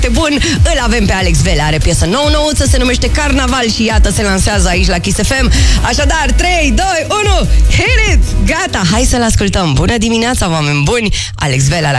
bun. Îl avem pe Alex Velea, are piesă nouță, se numește Carnaval și iată, se lansează aici la Kiss FM. Așadar, 3, 2, 1, hit it! Gata, hai să-l ascultăm. Bună dimineața, oameni buni! Alex Velea la